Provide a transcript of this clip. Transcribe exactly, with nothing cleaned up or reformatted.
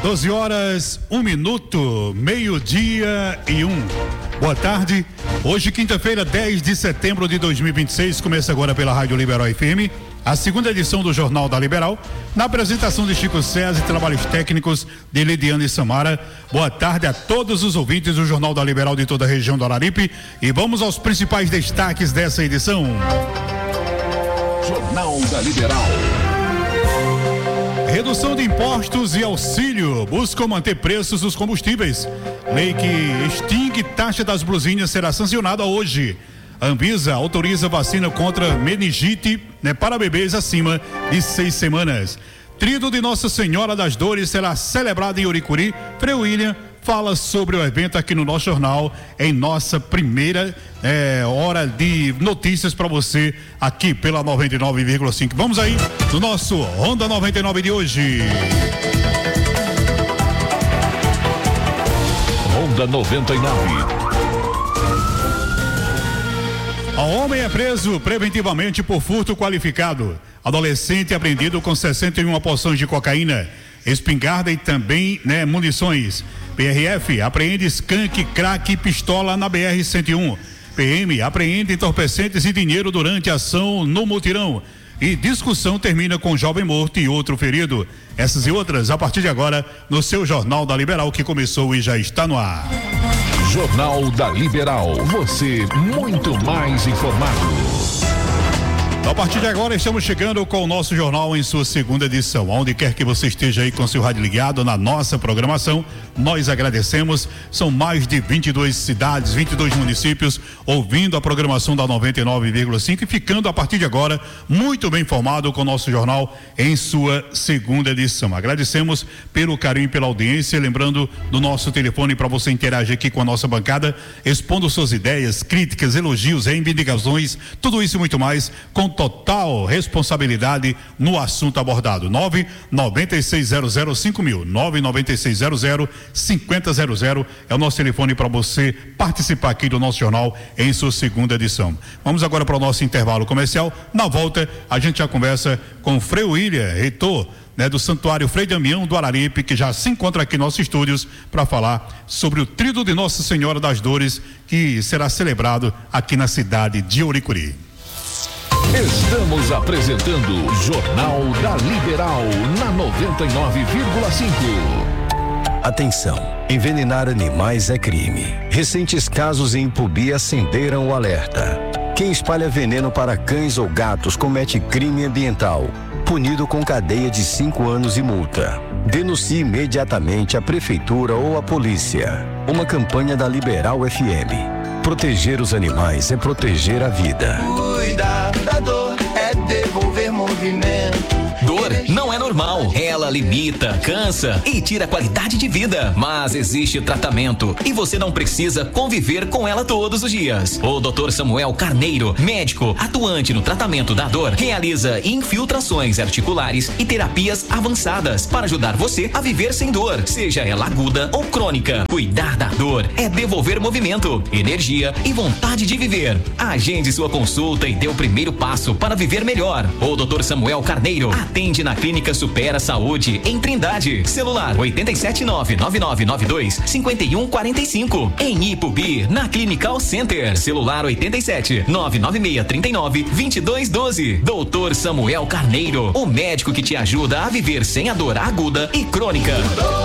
doze horas, um minuto, meio-dia e um. Boa tarde. Hoje, quinta-feira, dez de setembro de dois mil e vinte e seis, começa agora pela Rádio Liberal F M, a segunda edição do Jornal da Liberal, na apresentação de Chico César e trabalhos técnicos de Lidiane e Samara. Boa tarde a todos os ouvintes do Jornal da Liberal de toda a região do Araripe e vamos aos principais destaques dessa edição. Jornal da Liberal. Redução de impostos e auxílio buscam manter preços dos combustíveis. Lei que extingue taxa das blusinhas será sancionada hoje. Anvisa autoriza vacina contra meningite, né, para bebês acima de seis semanas. Tríduo de Nossa Senhora das Dores será celebrado em Uricuri. Frei William fala sobre o evento aqui no nosso jornal, em nossa primeira é, hora de notícias para você aqui pela noventa e nove vírgula cinco. Vamos aí no nosso Ronda noventa e nove de hoje. Ronda noventa e nove. O homem é preso preventivamente por furto qualificado. Adolescente apreendido com sessenta e uma porções de cocaína, espingarda e também, né, munições. P R F apreende skunk, crack e pistola na B R cento e um. P M apreende entorpecentes e dinheiro durante ação no mutirão. E discussão termina com jovem morto e outro ferido. Essas e outras a partir de agora no seu Jornal da Liberal, que começou e já está no ar. Jornal da Liberal, você muito mais informado. A partir de agora estamos chegando com o nosso jornal em sua segunda edição. Onde quer que você esteja aí com seu rádio ligado na nossa programação, nós agradecemos. São mais de vinte e duas cidades, vinte e dois municípios ouvindo a programação da noventa e nove vírgula cinco e ficando a partir de agora muito bem informado com o nosso jornal em sua segunda edição. Agradecemos pelo carinho e pela audiência, lembrando do nosso telefone para você interagir aqui com a nossa bancada, expondo suas ideias, críticas, elogios, reivindicações, tudo isso e muito mais com total responsabilidade no assunto abordado. nove nove seis zero zero cinco mil, nove nove seis zero zero cinco zero zero é o nosso telefone para você participar aqui do nosso jornal em sua segunda edição. Vamos agora para o nosso intervalo comercial. Na volta a gente já conversa com o Frei William, reitor, né, do Santuário Frei Damião do Araripe, que já se encontra aqui em nossos estúdios para falar sobre o Tríduo de Nossa Senhora das Dores, que será celebrado aqui na cidade de Uricuri. Estamos apresentando Jornal da Liberal na noventa e nove vírgula cinco. Atenção, envenenar animais é crime. Recentes casos em Ipubi acenderam o alerta. Quem espalha veneno para cães ou gatos comete crime ambiental, punido com cadeia de cinco anos e multa. Denuncie imediatamente a prefeitura ou a polícia. Uma campanha da Liberal F M. Proteger os animais é proteger a vida. Cuidar da dor é devolver movimento. Dor não é normal. Ela limita, cansa e tira a qualidade de vida. Mas existe tratamento e você não precisa conviver com ela todos os dias. O doutor Samuel Carneiro, médico atuante no tratamento da dor, realiza infiltrações articulares e terapias avançadas para ajudar você a viver sem dor, seja ela aguda ou crônica. Cuidar da dor é devolver movimento, energia e vontade de viver. Agende sua consulta e dê o primeiro passo para viver melhor. O doutor Samuel Carneiro atende na Clínica Supera Saúde em Trindade. Celular oito sete nove nove nove nove dois cinco um quatro cinco. Em Ipubi, na Clinical Center. Celular oito sete nove nove seis três nove dois dois um dois. doutor Samuel Carneiro, o médico que te ajuda a viver sem a dor aguda e crônica.